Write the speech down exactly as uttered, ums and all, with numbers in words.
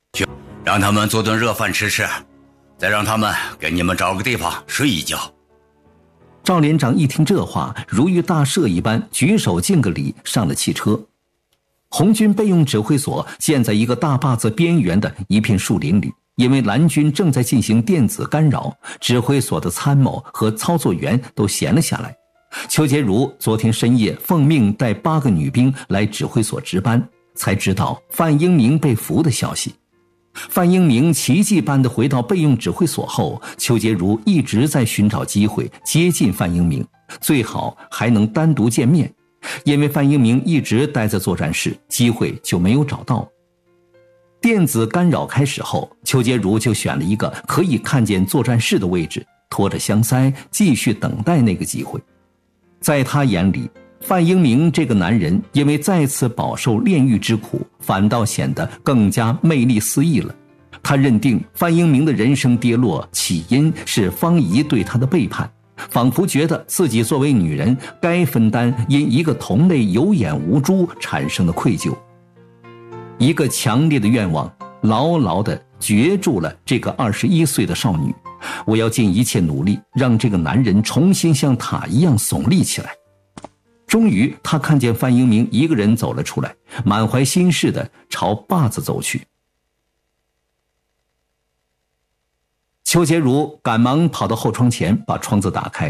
去，让他们做顿热饭吃吃，再让他们给你们找个地方睡一觉。 赵连长一听这话，如遇大赦一般，举手敬个礼，上了汽车。红军备用指挥所建在一个大坝子边缘的一片树林里，因为蓝军正在进行电子干扰，指挥所的参谋和操作员都闲了下来。邱洁如昨天深夜奉命带八个女兵来指挥所值班，才知道范英明被俘的消息。范英明奇迹般地回到备用指挥所后，邱洁如一直在寻找机会接近范英明，最好还能单独见面。因为范英明一直待在作战室，机会就没有找到。电子干扰开始后，邱洁如就选了一个可以看见作战室的位置，拖着香腮继续等待那个机会。在他眼里，范英明这个男人因为再次饱受炼狱之苦，反倒显得更加魅力四溢了。他认定范英明的人生跌落起因是方怡对他的背叛，仿佛觉得自己作为女人该分担因一个同类有眼无珠产生的愧疚。一个强烈的愿望牢牢地攫住了这个二十一岁的少女，我要尽一切努力让这个男人重新像塔一样耸立起来。终于他看见范英明一个人走了出来，满怀心事地朝坝子走去。邱洁如赶忙跑到后窗前，把窗子打开，